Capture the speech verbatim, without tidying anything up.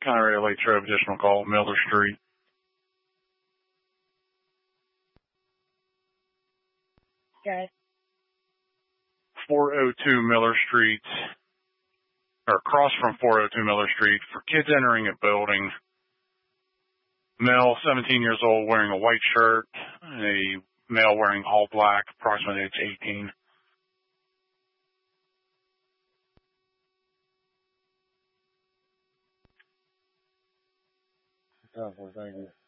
Connery Lake Trove, additional call, Miller Street. Okay. four oh two Miller Street, or across from four oh two Miller Street, for kids entering a building. Male, seventeen years old, wearing a white shirt. A male wearing all black, approximately age eighteen. Thank you.